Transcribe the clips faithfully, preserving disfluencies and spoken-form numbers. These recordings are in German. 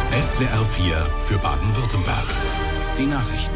S W R vier für Baden-Württemberg. Die Nachrichten.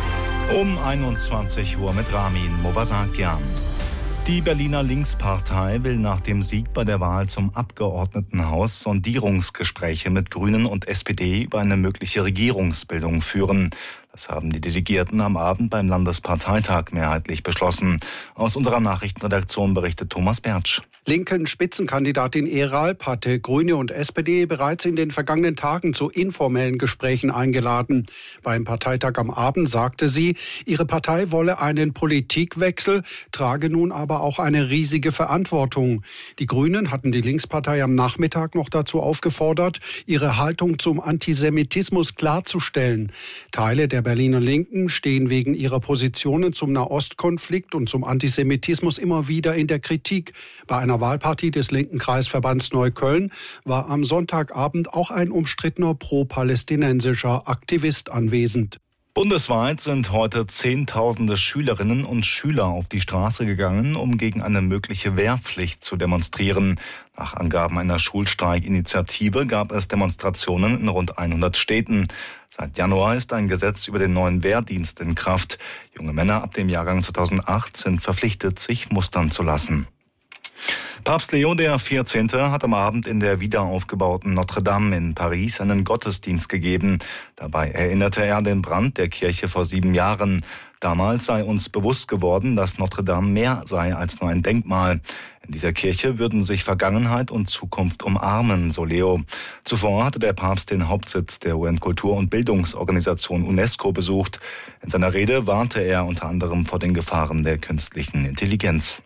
Um einundzwanzig Uhr mit Ramin Movasakian. Die Berliner Linkspartei will nach dem Sieg bei der Wahl zum Abgeordnetenhaus Sondierungsgespräche mit Grünen und S P D über eine mögliche Regierungsbildung führen. Das haben die Delegierten am Abend beim Landesparteitag mehrheitlich beschlossen. Aus unserer Nachrichtenredaktion berichtet Thomas Bertsch. Linken Spitzenkandidatin Eralp hatte Grüne und S P D bereits in den vergangenen Tagen zu informellen Gesprächen eingeladen. Beim Parteitag am Abend sagte sie, ihre Partei wolle einen Politikwechsel, trage nun aber auch eine riesige Verantwortung. Die Grünen hatten die Linkspartei am Nachmittag noch dazu aufgefordert, ihre Haltung zum Antisemitismus klarzustellen. Teile der Berliner Linken stehen wegen ihrer Positionen zum Nahostkonflikt und zum Antisemitismus immer wieder in der Kritik. Bei einer Wahlpartie des linken Kreisverbands Neukölln war am Sonntagabend auch ein umstrittener pro-palästinensischer Aktivist anwesend. Bundesweit sind heute Zehntausende Schülerinnen und Schüler auf die Straße gegangen, um gegen eine mögliche Wehrpflicht zu demonstrieren. Nach Angaben einer Schulstreikinitiative gab es Demonstrationen in rund hundert Städten. Seit Januar ist ein Gesetz über den neuen Wehrdienst in Kraft. Junge Männer ab dem Jahrgang zweitausendacht sind verpflichtet, sich mustern zu lassen. Papst Leo der vierzehnte hat am Abend in der wiederaufgebauten Notre Dame in Paris einen Gottesdienst gegeben. Dabei erinnerte er an den Brand der Kirche vor sieben Jahren. Damals sei uns bewusst geworden, dass Notre Dame mehr sei als nur ein Denkmal. In dieser Kirche würden sich Vergangenheit und Zukunft umarmen, so Leo. Zuvor hatte der Papst den Hauptsitz der U N-Kultur- und Bildungsorganisation UNESCO besucht. In seiner Rede warnte er unter anderem vor den Gefahren der künstlichen Intelligenz.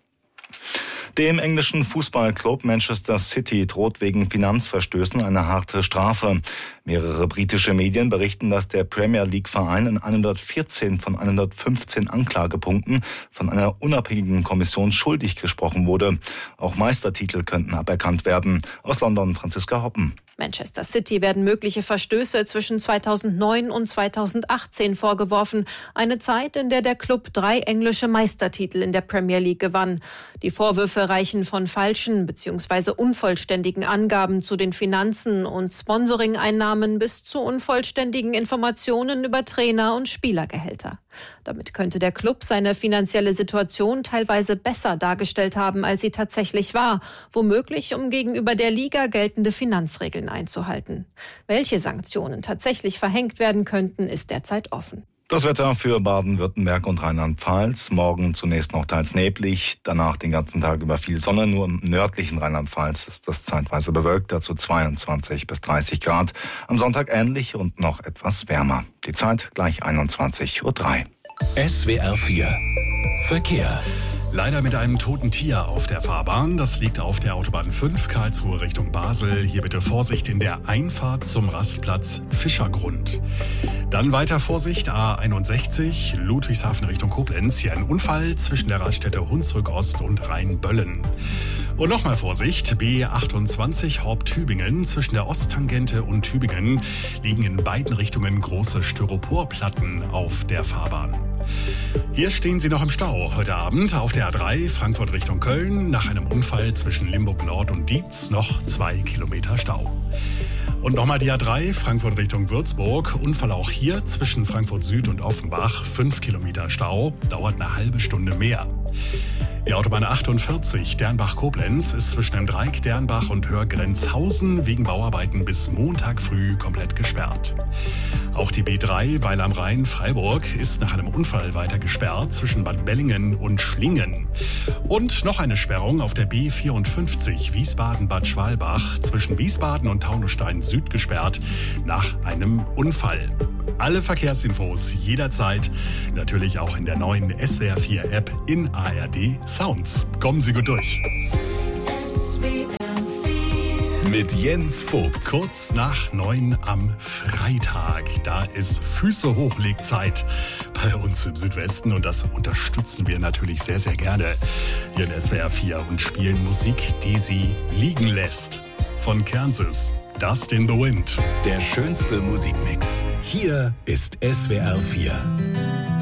Dem englischen Fußballclub Manchester City droht wegen Finanzverstößen eine harte Strafe. Mehrere britische Medien berichten, dass der Premier League-Verein in hundertvierzehn von hundertfünfzehn Anklagepunkten von einer unabhängigen Kommission schuldig gesprochen wurde. Auch Meistertitel könnten aberkannt werden. Aus London Franziska Hoppen. Manchester City werden mögliche Verstöße zwischen zweitausendneun und zweitausendachtzehn vorgeworfen. Eine Zeit, in der der Club drei englische Meistertitel in der Premier League gewann. Die Vorwürfe reichen von falschen bzw. unvollständigen Angaben zu den Finanzen und Sponsoring-Einnahmen bis zu unvollständigen Informationen über Trainer- und Spielergehälter. Damit könnte der Club seine finanzielle Situation teilweise besser dargestellt haben, als sie tatsächlich war, womöglich um gegenüber der Liga geltende Finanzregeln einzuhalten. Welche Sanktionen tatsächlich verhängt werden könnten, ist derzeit offen. Das Wetter für Baden-Württemberg und Rheinland-Pfalz. Morgen zunächst noch teils neblig, danach den ganzen Tag über viel Sonne. Nur im nördlichen Rheinland-Pfalz ist das zeitweise bewölkt, dazu zweiundzwanzig bis dreißig Grad. Am Sonntag ähnlich und noch etwas wärmer. Die Zeit gleich einundzwanzig Uhr drei. S W R vier Verkehr. Leider mit einem toten Tier auf der Fahrbahn. Das liegt auf der Autobahn fünf, Karlsruhe Richtung Basel. Hier bitte Vorsicht in der Einfahrt zum Rastplatz Fischergrund. Dann weiter Vorsicht, A einundsechzig, Ludwigshafen Richtung Koblenz. Hier ein Unfall zwischen der Raststätte Hunsrück Ost und Rheinböllen. Und nochmal Vorsicht, B achtundzwanzig Horb-Tübingen. Zwischen der Osttangente und Tübingen liegen in beiden Richtungen große Styroporplatten auf der Fahrbahn. Hier stehen Sie noch im Stau heute Abend auf der A drei Frankfurt Richtung Köln. Nach einem Unfall zwischen Limburg Nord und Dietz noch zwei Kilometer Stau. Und nochmal die A drei Frankfurt Richtung Würzburg. Unfall auch hier zwischen Frankfurt Süd und Offenbach. Fünf Kilometer Stau, dauert eine halbe Stunde mehr. Die Autobahn achtundvierzig Dernbach-Koblenz ist zwischen dem Dreieck Dernbach und Hörgrenzhausen wegen Bauarbeiten bis Montag früh komplett gesperrt. Auch die B drei Weil am Rhein Freiburg ist nach einem Unfall weiter gesperrt zwischen Bad Bellingen und Schlingen. Und noch eine Sperrung auf der B vierundfünfzig Wiesbaden-Bad Schwalbach zwischen Wiesbaden und Taunusstein Süd gesperrt nach einem Unfall. Alle Verkehrsinfos jederzeit, natürlich auch in der neuen S W R vier App in A R D Sounds. Kommen Sie gut durch. Mit Jens Vogt. Kurz nach neun am Freitag. Da ist Füße hochlegzeit bei uns im Südwesten und das unterstützen wir natürlich sehr, sehr gerne hier in S W R vier und spielen Musik, die Sie liegen lässt. Von Kansas, Dust in the Wind. Der schönste Musikmix. Hier ist S W R vier.